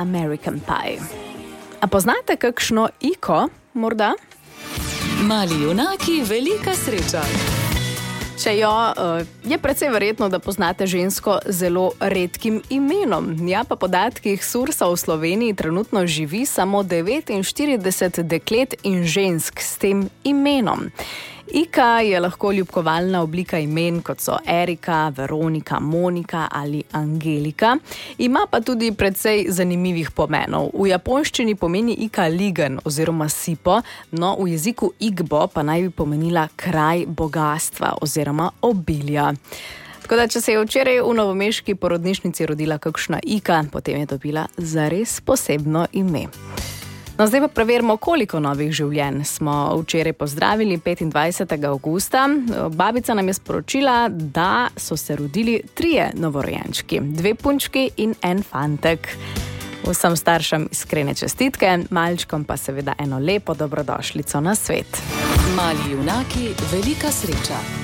American Pie. A poznate kakšno Iko, morda? Mali junaki, velika sreča. Če jo, je precej verjetno, da poznate žensko z zelo redkim imenom. Ja, pa podatkih Sursa v Sloveniji trenutno živi samo 49 deklet in žensk s tem imenom. Ika je lahko ljubkovalna oblika imen, kot so Erika, Veronika, Monika ali Angelika. Ima pa tudi precej zanimivih pomenov. V japonščini pomeni Ika ligen oziroma sipo, no v jeziku Igbo pa naj bi pomenila kraj bogastva oziroma obilja. Tako da, če se je včeraj v novomeški porodnišnici rodila kakšna Ika, potem je dobila zares posebno ime. No, zdaj pa preverimo, koliko novih življenj smo včeraj pozdravili 25. avgusta. Babica nam je sporočila, da so se rodili 3 novorojenčki, 2 punčki in 1 fantek. Vsem staršem iskrene čestitke, malčkom pa seveda eno lepo dobrodošlico na svet. Mali junaki, velika sreča.